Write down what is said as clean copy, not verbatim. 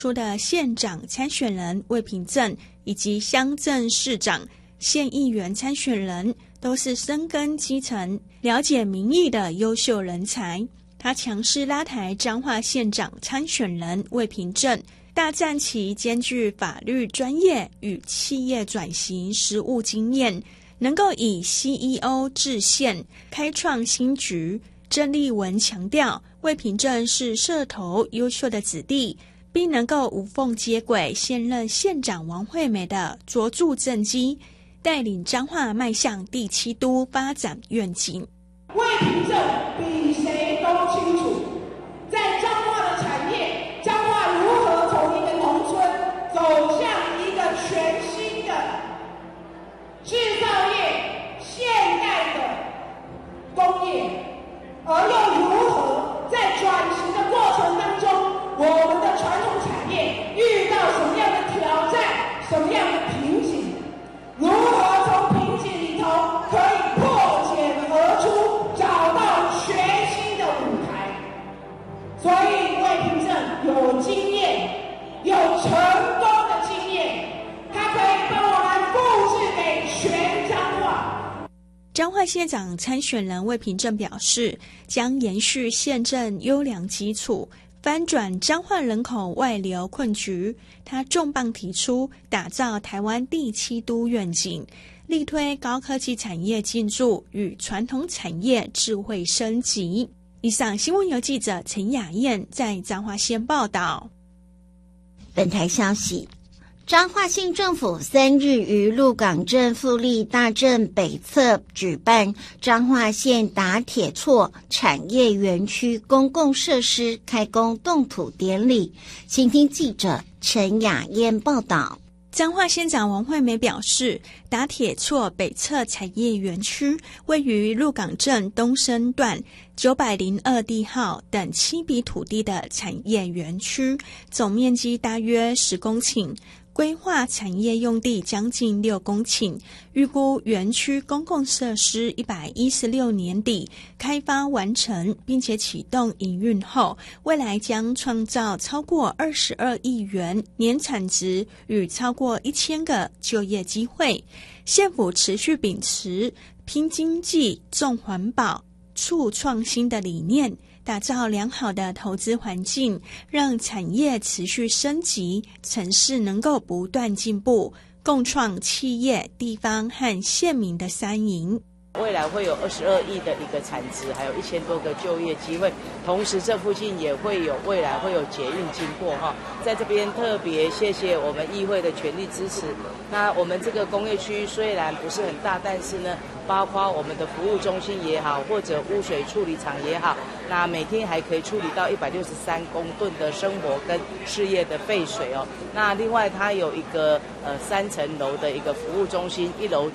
出的县长参选人魏平正以及乡镇市长、县议员参选人都是深耕基层、了解民意的优秀人才。他强势拉抬彰化县长参选人魏平正，大赞其兼具法律专业与企业转型实务经验，能够以 CEO 制县，开创新局。郑丽文强调，魏平正是社头优秀的子弟，并能够无缝接轨现任县长王惠美的卓著政绩，带领彰化迈向第7都发展愿景。 魏平正比谁都清楚，在彰化的产业，彰化如何从一个农村走向一个全新的制造业、现代的工业，而又如何在转型的过程当中，我们的传统产业遇到什么样的挑战、什么样的瓶颈，如何从瓶颈里头可以破茧而出，找到全新的舞台。所以魏平正有经验，有成功的经验，他可以帮我们复制给全彰化。 彰化县长参选人魏平正表示，将延续县政优良基础，翻转彰化人口外流困局。他重磅提出打造台湾第7都愿景，力推高科技产业进驻与传统产业智慧升级。以上新闻由记者陈雅燕在彰化县报道。 本台消息，彰化县政府3日于鹿港镇富力大镇北侧举办彰化县打铁厝产业园区公共设施开工动土典礼。请听记者陈雅燕报道。 彰化县长王惠美表示，打铁厝北侧产业园区位于鹿港镇东升段902地号等7笔土地的产业园区，总面积大约10公顷，规划产业用地将近6公顷，预估园区公共设施116年底开发完成，并且启动营运后，未来将创造超过22亿元年产值与超过1000个就业机会。县府持续秉持拼经济、重环保、促创新的理念，打造良好的投资环境，让产业持续升级，城市能够不断进步，共创企业、地方和县民的3赢。 未来会有22亿的一个产值，还有1000多个就业机会，同时这附近也会有未来会有捷运经过哈。在这边特别谢谢我们议会的全力支持。那我们这个工业区虽然不是很大，但是呢，包括我们的服务中心也好，或者污水处理厂也好，那每天还可以处理到163公吨的生活跟事业的废水哦。那另外它有一个3层楼的一个服务中心，1楼